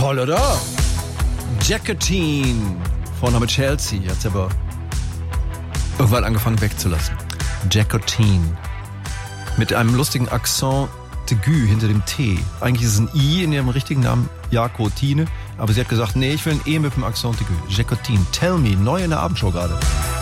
Toll, oder? Jacqueline, Vorname Chelsea, hat sie aber irgendwann angefangen wegzulassen. Jacqueline. Mit einem lustigen Accent aigu hinter dem T. Eigentlich ist es ein I in ihrem richtigen Namen, Jacqueline. Aber sie hat gesagt, nee, ich will ein E mit dem Accent aigu. Jacqueline, tell me, neu in der Abendshow gerade.